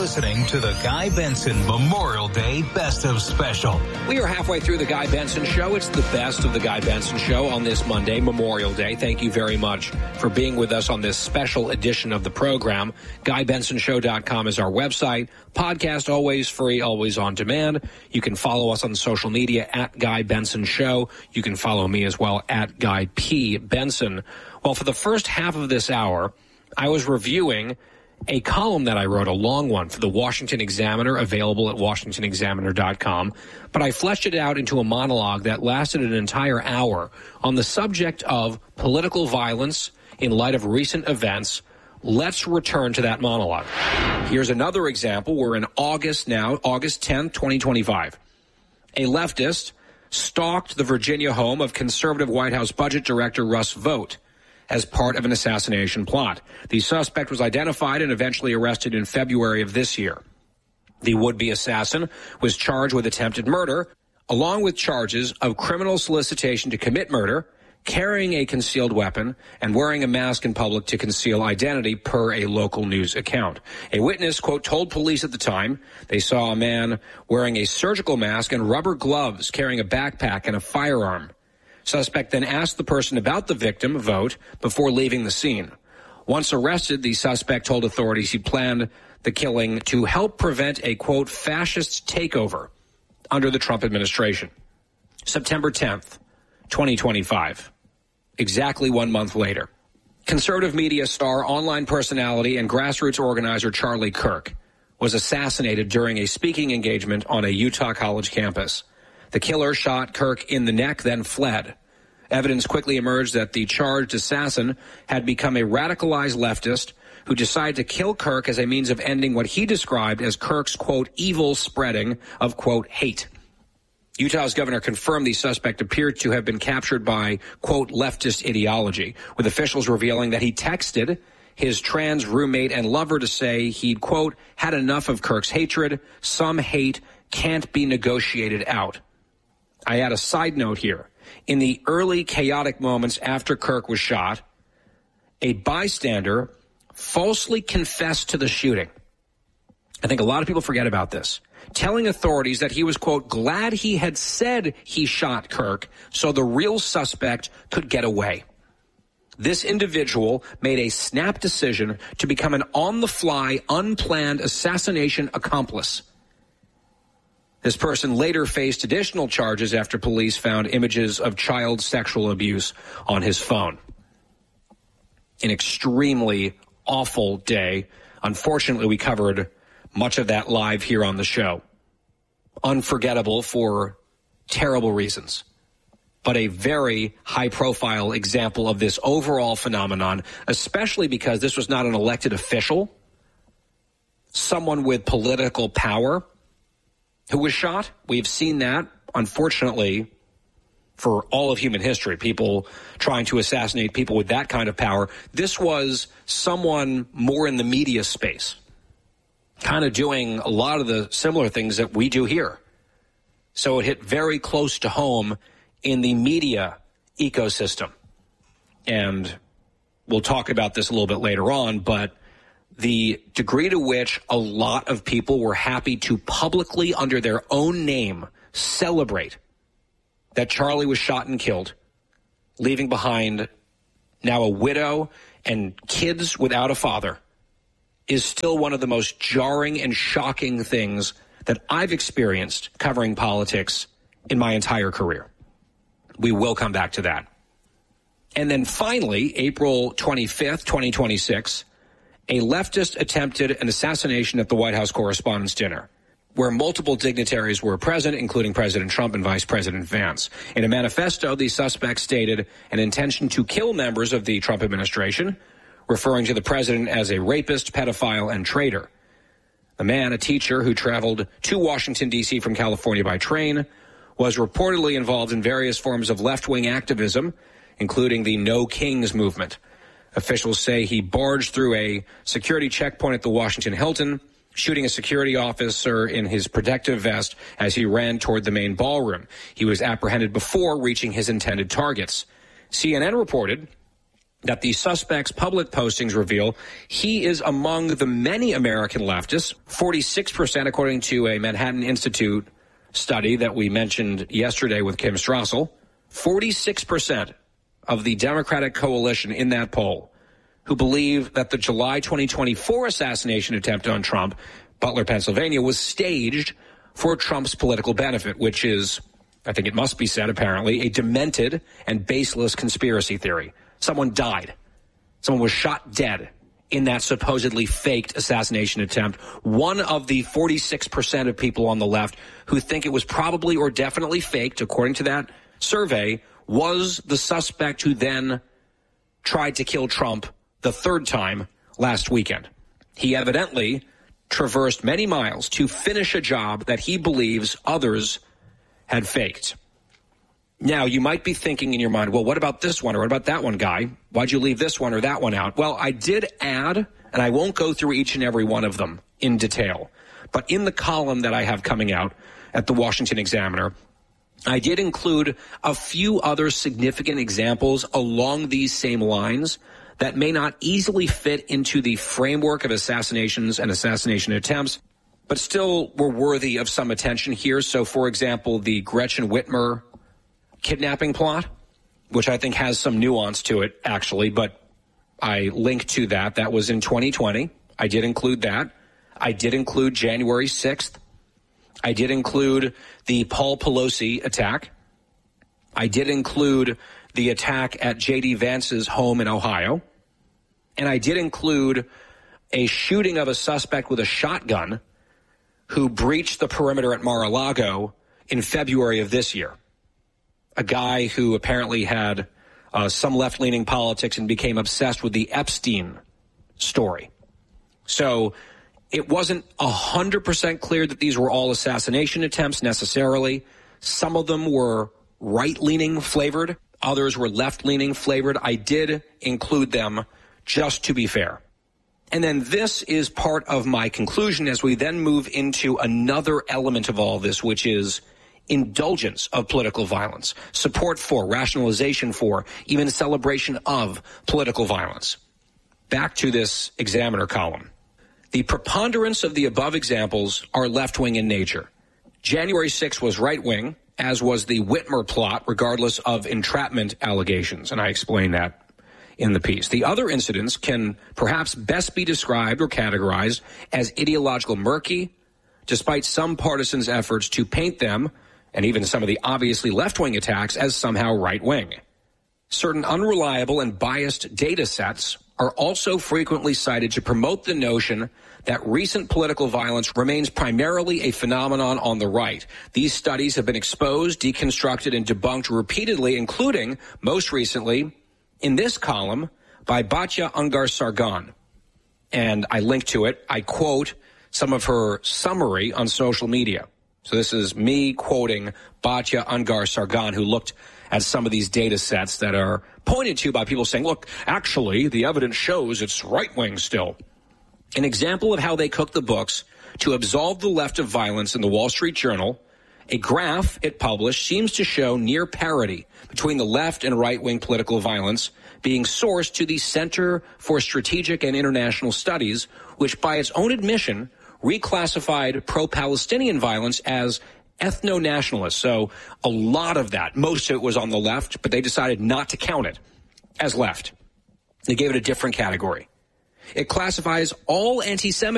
listening to the Guy Benson Memorial Day Best of Special. We are halfway through the Guy Benson Show. It's the best of the Guy Benson Show on this Monday, Memorial Day. Thank you very much for being with us on this special edition of the program. GuyBensonShow.com is our website. Podcast always free, always on demand. You can follow us on social media at Guy Benson Show. You can follow me as well at Guy P. Benson. Well, for the first half of this hour, I was reviewing a column that I wrote, a long one, for the Washington Examiner, available at WashingtonExaminer.com. But I fleshed it out into a monologue that lasted an entire hour on the subject of political violence in light of recent events. Let's return to that monologue. Here's another example. We're in August now, August 10th, 2025. A leftist stalked the Virginia home of conservative White House Budget Director Russ Vought as part of an assassination plot. The suspect was identified and eventually arrested in February of this year. The would-be assassin was charged with attempted murder, along with charges of criminal solicitation to commit murder, carrying a concealed weapon, and wearing a mask in public to conceal identity, per a local news account. A witness, quote, told police at the time they saw a man wearing a surgical mask and rubber gloves, carrying a backpack and a firearm. Suspect then asked the person about the victim, Vought, before leaving the scene. Once arrested, the suspect told authorities he planned the killing to help prevent a, quote, fascist takeover under the Trump administration. September 10th, 2025. Exactly 1 month later. Conservative media star, online personality, and grassroots organizer Charlie Kirk was assassinated during a speaking engagement on a Utah college campus. The killer shot Kirk in the neck, then fled. Evidence quickly emerged that the charged assassin had become a radicalized leftist who decided to kill Kirk as a means of ending what he described as Kirk's, quote, evil spreading of, quote, hate. Utah's governor confirmed the suspect appeared to have been captured by, quote, leftist ideology, with officials revealing that he texted his trans roommate and lover to say he'd, quote, had enough of Kirk's hatred. Some hate can't be negotiated out. I add a side note here. In the early chaotic moments after Kirk was shot, a bystander falsely confessed to the shooting. I think a lot of people forget about this. Telling authorities that he was, quote, glad he had said he shot Kirk so the real suspect could get away. This individual made a snap decision to become an on-the-fly, unplanned assassination accomplice. This person later faced additional charges after police found images of child sexual abuse on his phone. An extremely awful day. Unfortunately, we covered much of that live here on the show. Unforgettable for terrible reasons, but a very high-profile example of this overall phenomenon, especially because this was not an elected official, someone with political power who was shot. We've seen that, unfortunately, for all of human history, people trying to assassinate people with that kind of power. This was someone more in the media space, kind of doing a lot of the similar things that we do here. So it hit very close to home in the media ecosystem. And we'll talk about this a little bit later on, but the degree to which a lot of people were happy to publicly, under their own name, celebrate that Charlie was shot and killed, leaving behind now a widow and kids without a father, is still one of the most jarring and shocking things that I've experienced covering politics in my entire career. We will come back to that. And then finally, April 25th, 2026, a leftist attempted an assassination at the White House Correspondents' Dinner, where multiple dignitaries were present, including President Trump and Vice President Vance. In a manifesto, the suspect stated an intention to kill members of the Trump administration, referring to the president as a rapist, pedophile, and traitor. The man, a teacher who traveled to Washington, D.C. from California by train, was reportedly involved in various forms of left-wing activism, including the No Kings movement. Officials say he barged through a security checkpoint at the Washington Hilton, shooting a security officer in his protective vest as he ran toward the main ballroom. He was apprehended before reaching his intended targets. CNN reported that the suspect's public postings reveal he is among the many American leftists, 46% according to a Manhattan Institute study that we mentioned yesterday with Kim Strassel, 46% of the Democratic coalition in that poll who believe that the July 2024 assassination attempt on Trump, Butler, Pennsylvania, was staged for Trump's political benefit, which is, I think it must be said apparently, a demented and baseless conspiracy theory. Someone died. Someone was shot dead in that supposedly faked assassination attempt. One of the 46% of people on the left who think it was probably or definitely faked, according to that survey, was the suspect who then tried to kill Trump the third time last weekend. He evidently traversed many miles to finish a job that he believes others had faked. Now, you might be thinking in your mind, well, what about this one or what about that one, Guy? Why'd you leave this one or that one out? Well, I did add, and I won't go through each and every one of them in detail, but in the column that I have coming out at the Washington Examiner, I did include a few other significant examples along these same lines that may not easily fit into the framework of assassinations and assassination attempts, but still were worthy of some attention here. So, for example, the Gretchen Whitmer kidnapping plot, which I think has some nuance to it, actually, but I linked to that. That was in 2020. I did include that. I did include January 6th. I did include the Paul Pelosi attack. I did include the attack at J.D. Vance's home in Ohio. And I did include a shooting of a suspect with a shotgun who breached the perimeter at Mar-a-Lago in February of this year. A guy who apparently had some left-leaning politics and became obsessed with the Epstein story. So it wasn't 100% clear that these were all assassination attempts necessarily. Some of them were right-leaning flavored. Others were left-leaning flavored. I did include them just to be fair. And then this is part of my conclusion as we then move into another element of all this, which is indulgence of political violence, support for, rationalization for, even celebration of political violence. Back to this Examiner column. The preponderance of the above examples are left-wing in nature. January 6th was right-wing, as was the Whitmer plot, regardless of entrapment allegations, and I explain that in the piece. The other incidents can perhaps best be described or categorized as ideological murky, despite some partisans' efforts to paint them, and even some of the obviously left-wing attacks, as somehow right-wing. Certain unreliable and biased data sets are also frequently cited to promote the notion that recent political violence remains primarily a phenomenon on the right. These studies have been exposed, deconstructed, and debunked repeatedly, including, most recently, in this column by Batya Ungar-Sargon. And I link to it. I quote some of her summary on social media. So this is me quoting Batya Ungar-Sargon, who looked at some of these data sets that are pointed to by people saying, look, actually, the evidence shows it's right-wing still. An example of how they cook the books to absolve the left of violence in the Wall Street Journal, a graph it published seems to show near parity between the left and right-wing political violence being sourced to the Center for Strategic and International Studies, which by its own admission reclassified pro-Palestinian violence as ethno-nationalist. So a lot of that, most of it was on the left, but they decided not to count it as left. They gave it a different category. It classifies all anti-Semitism